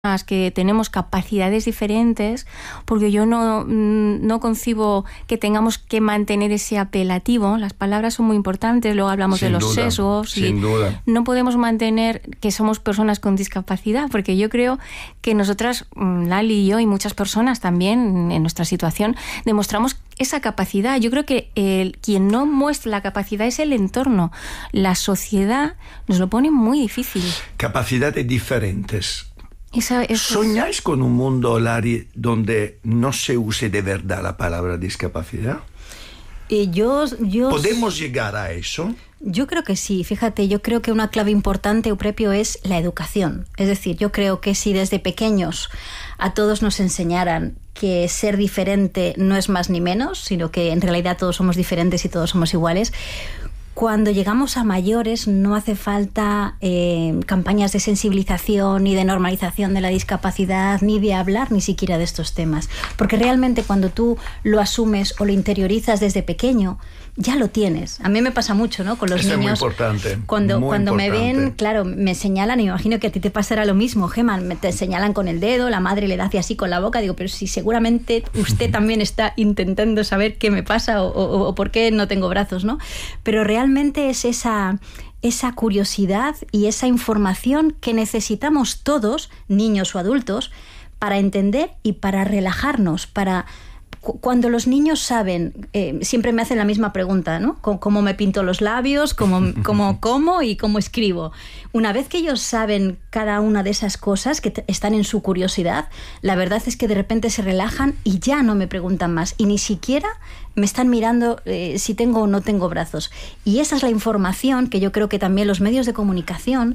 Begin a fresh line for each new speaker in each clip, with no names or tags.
que tenemos capacidades diferentes, porque yo no concibo que tengamos que mantener ese apelativo. Las palabras son muy importantes, luego hablamos de los sesgos.
Sin duda.
No podemos mantener que somos personas con discapacidad, porque yo creo que nosotras, Lali y yo y muchas personas también en nuestra situación, demostramos esa capacidad. Yo creo que quien no muestra la capacidad es el entorno. La sociedad nos lo pone muy difícil.
Capacidades diferentes.
Eso
¿Soñáis con un mundo, Lari, donde no se use de verdad la palabra discapacidad? ¿Podemos llegar a eso?
Yo creo que sí. Fíjate, yo creo que una clave importante, Eupropio, es la educación. Es decir, yo creo que si desde pequeños a todos nos enseñaran que ser diferente no es más ni menos, sino que en realidad todos somos diferentes y todos somos iguales, cuando llegamos a mayores no hace falta campañas de sensibilización ni de normalización de la discapacidad, ni de hablar ni siquiera de estos temas. Porque realmente cuando tú lo asumes o lo interiorizas desde pequeño, ya lo tienes. A mí me pasa mucho, ¿no? Con los niños.
Es muy importante.
Cuando me ven, claro, me señalan, y me imagino que a ti te pasará lo mismo, Gemma, te señalan con el dedo, la madre le hace así con la boca, digo, pero si seguramente usted también está intentando saber qué me pasa o por qué no tengo brazos, ¿no? Pero realmente es esa curiosidad y esa información que necesitamos todos, niños o adultos, para entender y para relajarnos, Cuando los niños saben, siempre me hacen la misma pregunta, ¿no? ¿Cómo me pinto los labios? ¿Cómo como y cómo escribo? Una vez que ellos saben cada una de esas cosas que están en su curiosidad, la verdad es que de repente se relajan y ya no me preguntan más. Y ni siquiera me están mirando si tengo o no tengo brazos. Y esa es la información que yo creo que también los medios de comunicación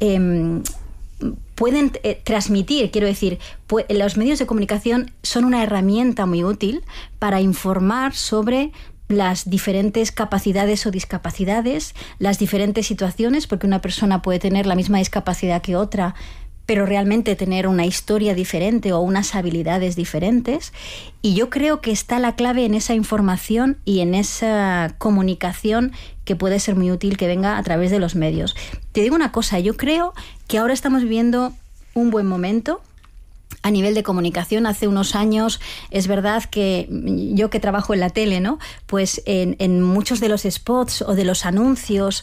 pueden transmitir. Quiero decir, los medios de comunicación son una herramienta muy útil para informar sobre las diferentes capacidades o discapacidades, las diferentes situaciones, porque una persona puede tener la misma discapacidad que otra, pero realmente tener una historia diferente o unas habilidades diferentes. Y yo creo que está la clave en esa información y en esa comunicación que puede ser muy útil que venga a través de los medios. Te digo una cosa, yo creo que ahora estamos viviendo un buen momento a nivel de comunicación. Hace unos años, es verdad que yo que trabajo en la tele, ¿no? Pues en muchos de los spots o de los anuncios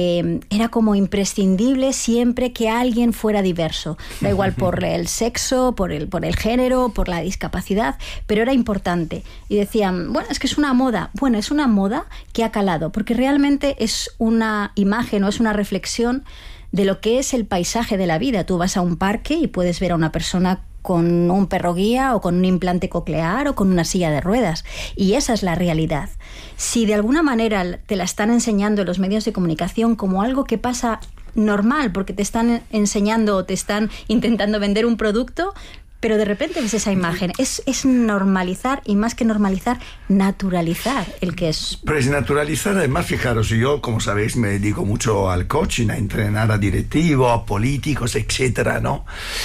era como imprescindible siempre que alguien fuera diverso. Da igual por el sexo, por el género, por la discapacidad, pero era importante. Y decían, bueno, es que es una moda. Bueno, es una moda que ha calado, porque realmente es una imagen o es una reflexión de lo que es el paisaje de la vida. Tú vas a un parque y puedes ver a una persona con un perro guía o con un implante coclear o con una silla de ruedas. Y esa es la realidad. Si de alguna manera te la están enseñando en los medios de comunicación como algo que pasa normal, porque te están enseñando o te están intentando vender un producto, pero de repente ves esa imagen, es normalizar, y más que normalizar, naturalizar el que es.
Pero es naturalizar, además, fijaros, yo, como sabéis, me dedico mucho al coaching, a entrenar a directivos, a políticos, etcétera, ¿no?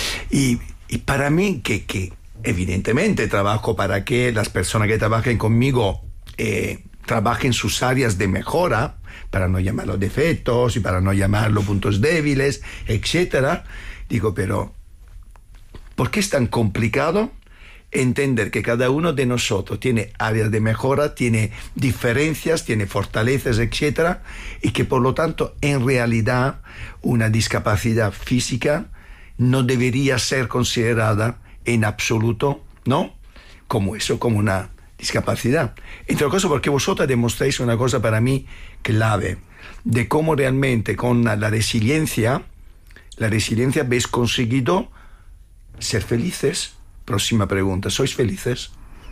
Y para mí, que evidentemente trabajo para que las personas que trabajen conmigo trabajen sus áreas de mejora, para no llamarlo defectos y para no llamarlo puntos débiles, etcétera. Digo, pero ¿por qué es tan complicado entender que cada uno de nosotros tiene áreas de mejora, tiene diferencias, tiene fortalezas, etcétera, y que por lo tanto en realidad una discapacidad física no debería ser considerada en absoluto, ¿no? Como eso, como una discapacidad. Entre otras cosas porque vosotras demostráis una cosa para mí clave, de cómo realmente con la resiliencia habéis conseguido ser felices. Próxima pregunta, ¿sois felices?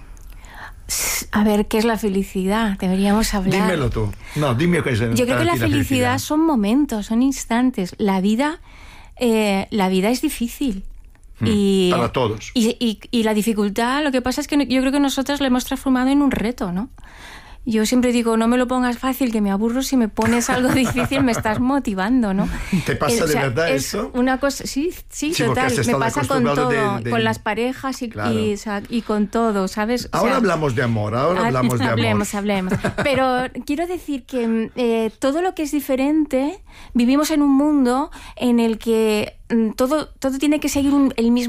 A ver, ¿qué es la felicidad? Deberíamos hablar.
Dímelo tú. No, dime qué es.
Yo creo que la felicidad son momentos, son instantes. La vida es difícil.
Para todos.
Y la dificultad, lo que pasa es que yo creo que nosotros la hemos transformado en un reto, ¿no? Yo siempre digo, no me lo pongas fácil, que me aburro. Si me pones algo difícil, me estás motivando, ¿no?
¿Te pasa de verdad
es
eso?
Una cosa, sí, total. Me pasa con todo, con las parejas y con todo, ¿sabes?
Ahora hablamos de amor, hablemos.
Hablemos. Pero quiero decir que todo lo que es diferente, vivimos en un mundo en el que todo tiene que seguir el mismo